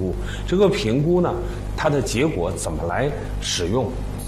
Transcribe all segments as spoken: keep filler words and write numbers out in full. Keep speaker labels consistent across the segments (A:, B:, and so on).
A: 估。这个评估呢，它的结果怎么来使用？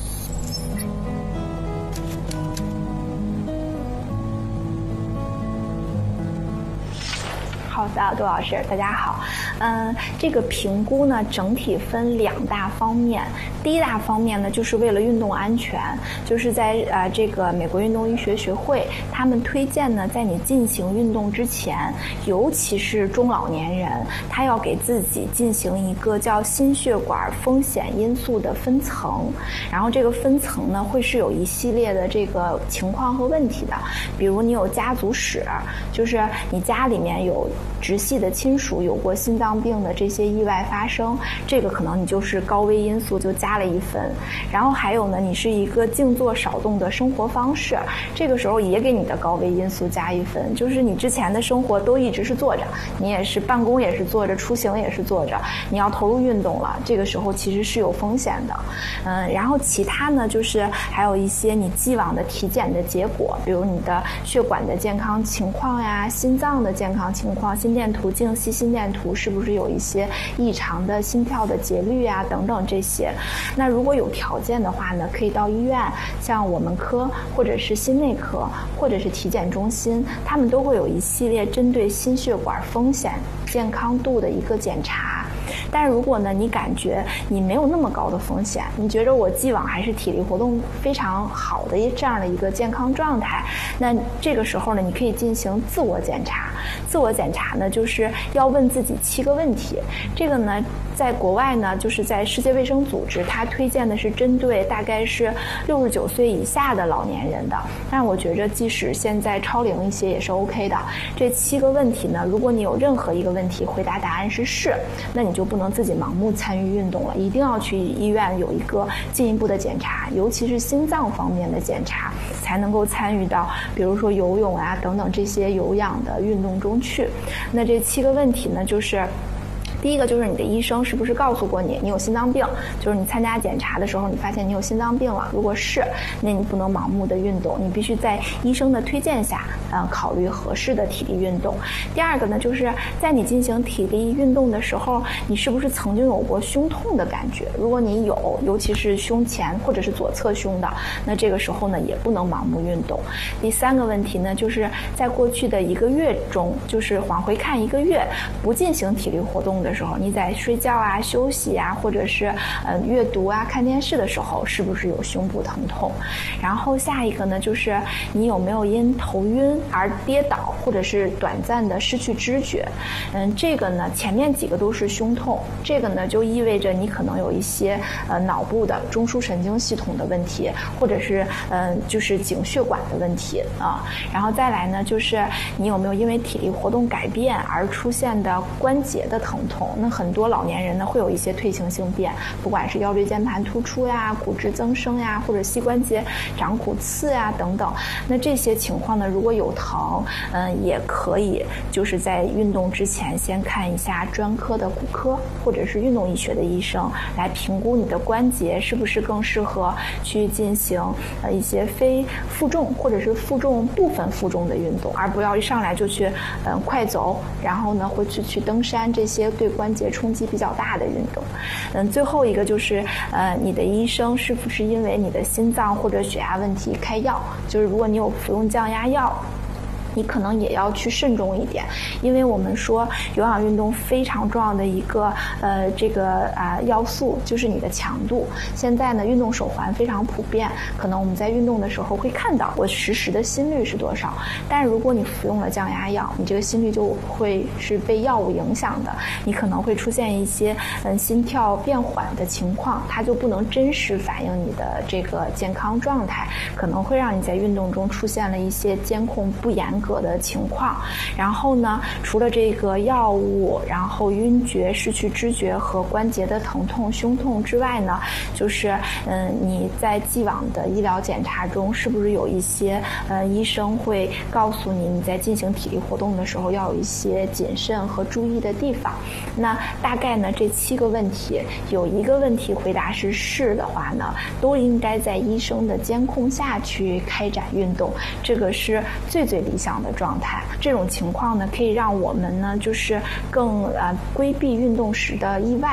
B: 好的，杜老师，大家好。嗯，这个评估呢，整体分两大方面。第一大方面呢，就是为了运动安全，就是在呃这个美国运动医学学会，他们推荐呢，在你进行运动之前，尤其是中老年人，他要给自己进行一个叫心血管风险因素的分层。然后这个分层呢，会是有一系列的这个情况和问题的，比如你有家族史，就是你家里面有直系的亲属有过心脏病的这些意外发生，这个可能你就是高危因素，就加了一分。然后还有呢，你是一个静坐少动的生活方式，这个时候也给你的高危因素加一分，就是你之前的生活都一直是坐着，你也是办公也是坐着，出行也是坐着，你要投入运动了，这个时候其实是有风险的。嗯，然后其他呢，就是还有一些你既往的体检的结果，比如你的血管的健康情况呀，心脏的健康情况，心电图、静息心电图是不是有一些异常的心跳的节律啊等等这些。那如果有条件的话呢，可以到医院，像我们科或者是心内科或者是体检中心，他们都会有一系列针对心血管风险健康度的一个检查。但如果呢，你感觉你没有那么高的风险，你觉得我既往还是体力活动非常好的这样的一个健康状态，那这个时候呢，你可以进行自我检查。自我检查呢，就是要问自己七个问题。这个呢，在国外呢，就是在世界卫生组织，它推荐的是针对大概是六十九岁以下的老年人的。但我觉着，即使现在超龄一些也是 OK 的。这七个问题呢，如果你有任何一个问题回答答案是是，那你就不能自己盲目参与运动了，一定要去医院有一个进一步的检查，尤其是心脏方面的检查，才能够参与到比如说游泳啊等等这些有氧的运动中去。那这七个问题呢，就是第一个就是你的医生是不是告诉过你你有心脏病，就是你参加检查的时候你发现你有心脏病了，如果是，那你不能盲目的运动，你必须在医生的推荐下呃，考虑合适的体力运动。第二个呢，就是在你进行体力运动的时候，你是不是曾经有过胸痛的感觉，如果你有，尤其是胸前或者是左侧胸的，那这个时候呢也不能盲目运动。第三个问题呢，就是在过去的一个月中，就是往回看一个月不进行体力活动的时候，你在睡觉啊、休息啊，或者是呃阅读啊、看电视的时候，是不是有胸部疼痛？然后下一个呢，就是你有没有因头晕而跌倒，或者是短暂的失去知觉？嗯，这个呢，前面几个都是胸痛，这个呢就意味着你可能有一些呃脑部的中枢神经系统的问题，或者是嗯、呃、就是颈血管的问题啊。然后再来呢，就是你有没有因为体力活动改变而出现的关节的疼痛？那很多老年人呢会有一些退行性变，不管是腰椎间盘突出呀、骨质增生呀，或者膝关节长骨刺呀等等。那这些情况呢，如果有疼，嗯，也可以就是在运动之前先看一下专科的骨科或者是运动医学的医生，来评估你的关节是不是更适合去进行呃一些非负重或者是负重部分负重的运动，而不要一上来就去嗯快走，然后呢会去去登山，这些对关节冲击比较大的运动。嗯，最后一个就是呃你的医生是不是因为你的心脏或者血压问题开药，就是如果你有服用降压药，你可能也要去慎重一点，因为我们说有氧运动非常重要的一个呃这个啊、呃、要素就是你的强度。现在呢，运动手环非常普遍，可能我们在运动的时候会看到我实时的心率是多少，但是如果你服用了降压药，你这个心率就会是被药物影响的，你可能会出现一些嗯心跳变缓的情况，它就不能真实反映你的这个健康状态，可能会让你在运动中出现了一些监控不严格的情况。然后呢，除了这个药物，然后晕厥、失去知觉和关节的疼痛、胸痛之外呢，就是嗯你在既往的医疗检查中，是不是有一些呃医生会告诉你你在进行体力活动的时候要有一些谨慎和注意的地方？那大概呢这七个问题有一个问题回答是是的话呢，都应该在医生的监控下去开展运动，这个是最最理想的状态。这种情况呢，可以让我们呢就是更呃规避运动时的意外，